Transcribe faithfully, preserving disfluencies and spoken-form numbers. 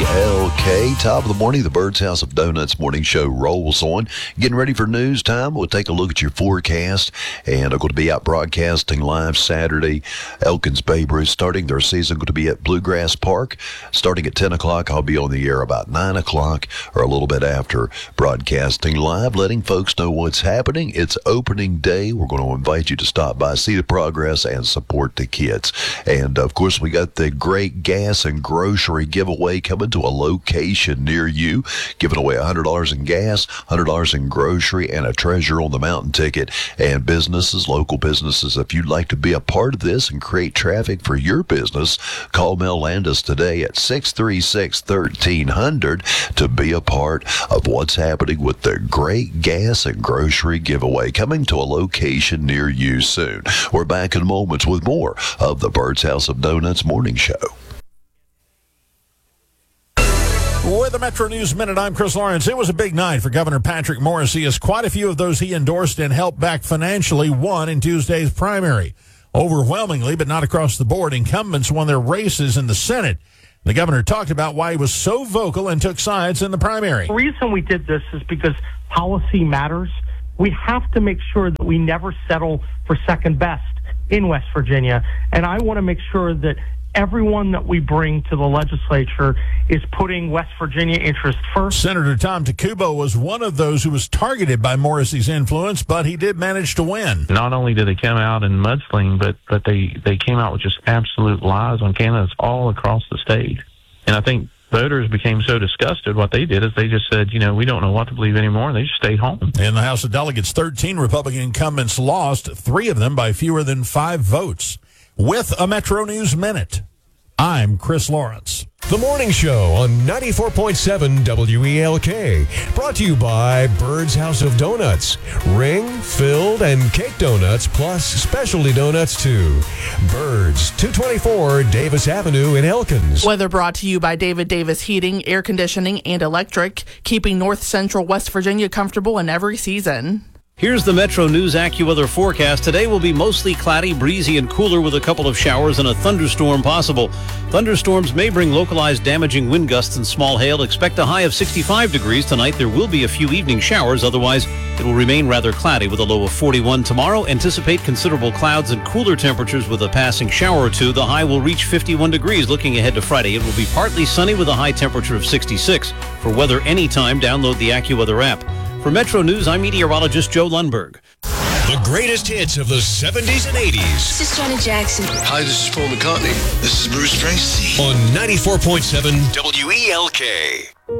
L K. Top of the morning, the Bird's House of Donuts morning show rolls on. Getting ready for news time. We'll take a look at your forecast, and I'm going to be out broadcasting live Saturday. Elkins Babe Ruth starting their season, going to be at Bluegrass Park. Starting at ten o'clock, I'll be on the air about nine o'clock or a little bit after, broadcasting live, letting folks know what's happening. It's opening day. We're going to invite you to stop by, see the progress, and support the kids. And, of course, we got the great gas and grocery giveaway coming to a location near you, giving away one hundred dollars in gas, one hundred dollars in grocery, and a Treasure on the Mountain ticket. And businesses, local businesses, if you'd like to be a part of this and create traffic for your business, call Mel Landis today at six three six, one three zero zero to be a part of what's happening with the great gas and grocery giveaway coming to a location near you soon. We're back in moments with more of the Bird's House of Donuts morning show. With the Metro News Minute, I'm Chris Lawrence. It was a big night for Governor Patrick Morrisey, as quite a few of those he endorsed and helped back financially won in Tuesday's primary. Overwhelmingly, but not across the board, incumbents won their races in the Senate. The governor talked about why he was so vocal and took sides in the primary. The reason we did this is because policy matters. We have to make sure that we never settle for second best in West Virginia. And I want to make sure that everyone that we bring to the legislature is putting West Virginia interests first. Senator Tom Takubo was one of those who was targeted by Morrisey's influence, but he did manage to win. Not only did they come out and mudsling, but, but they, they came out with just absolute lies on candidates all across the state. And I think voters became so disgusted. What they did is they just said, you know, we don't know what to believe anymore, and they just stayed home. In the House of Delegates, thirteen Republican incumbents lost, three of them by fewer than five votes. With a Metro News Minute, I'm Chris Lawrence. The Morning Show on ninety-four point seven W E L K. Brought to you by Bird's House of Donuts. Ring, filled, and cake donuts, plus specialty donuts, too. Bird's, two twenty-four Davis Avenue in Elkins. Weather brought to you by David Davis Heating, Air Conditioning, and Electric, keeping North Central West Virginia comfortable in every season. Here's the Metro News AccuWeather forecast. Today will be mostly cloudy, breezy, and cooler with a couple of showers and a thunderstorm possible. Thunderstorms may bring localized damaging wind gusts and small hail. Expect a high of sixty-five degrees tonight. There will be a few evening showers. Otherwise, it will remain rather cloudy with a low of forty-one tomorrow. Anticipate considerable clouds and cooler temperatures with a passing shower or two. The high will reach fifty-one degrees. Looking ahead to Friday, it will be partly sunny with a high temperature of sixty-six. For weather anytime, download the AccuWeather app. For Metro News, I'm meteorologist Joe Lundberg. The greatest hits of the seventies and eighties. This is Janet Jackson. Hi, this is Paul McCartney. This is Bruce Springsteen. On ninety-four point seven W E L K.